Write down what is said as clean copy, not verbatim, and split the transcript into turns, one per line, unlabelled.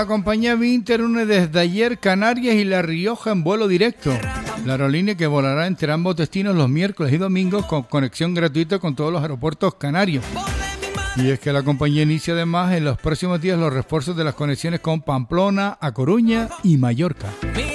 La compañía Vinter une desde ayer Canarias y La Rioja en vuelo directo. La aerolínea que volará entre ambos destinos los miércoles y domingos con conexión gratuita con todos los aeropuertos canarios. Y es que la compañía inicia además en los próximos días los refuerzos de las conexiones con Pamplona, A Coruña y Mallorca.